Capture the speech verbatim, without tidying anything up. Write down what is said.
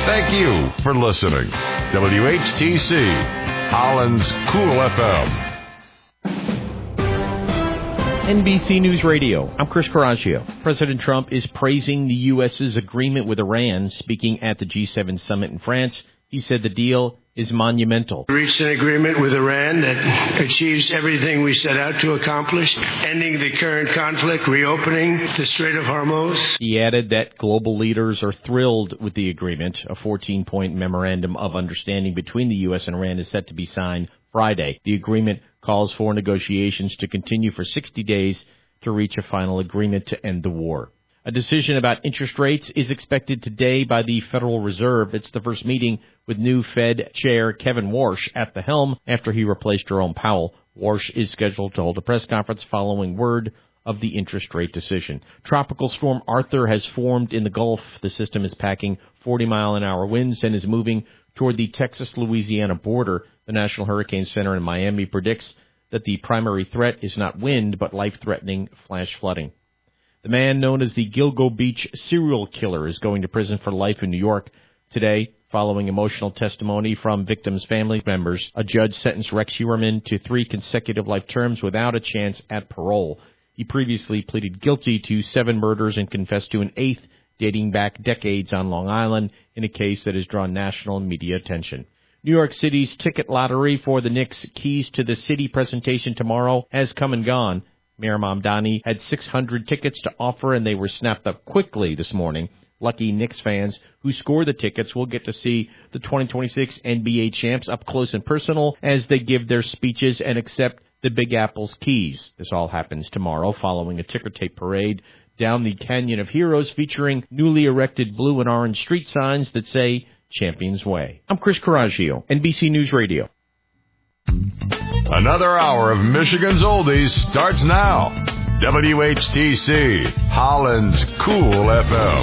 Thank you for listening. W H T C, Holland's Cool F M. N B C News Radio. I'm Chris Coraggio. President Trump is praising the U S's agreement with Iran. Speaking at the G seven summit in France, he said the deal is monumental. We reached an agreement with Iran that achieves everything we set out to accomplish, ending the current conflict, reopening the Strait of Hormuz. He added that global leaders are thrilled with the agreement. A fourteen-point memorandum of understanding between the U S and Iran is set to be signed Friday. The agreement calls for negotiations to continue for sixty days to reach a final agreement to end the war. A decision about interest rates is expected today by the Federal Reserve. It's the first meeting with new Fed Chair Kevin Warsh at the helm after he replaced Jerome Powell. Warsh is scheduled to hold a press conference following word of the interest rate decision. Tropical storm Arthur has formed in the Gulf. The system is packing forty mile an hour winds and is moving toward the Texas-Louisiana border. The National Hurricane Center in Miami predicts that the primary threat is not wind, but life-threatening flash flooding. The man known as the Gilgo Beach serial killer is going to prison for life in New York today. Following emotional testimony from victims' family members, a judge sentenced Rex Heuermann to three consecutive life terms without a chance at parole. He previously pleaded guilty to seven murders and confessed to an eighth dating back decades on Long Island in a case that has drawn national media attention. New York City's ticket lottery for the Knicks' Keys to the City presentation tomorrow has come and gone. Mayor Mamdani had six hundred tickets to offer, and they were snapped up quickly this morning. Lucky Knicks fans who score the tickets will get to see the twenty twenty-six N B A champs up close and personal as they give their speeches and accept the Big Apple's keys. This all happens tomorrow following a ticker tape parade down the Canyon of Heroes featuring newly erected blue and orange street signs that say Champions Way. I'm Chris Coraggio, N B C News Radio. Another hour of Michigan's Oldies starts now. W H T C, Holland's Cool F M.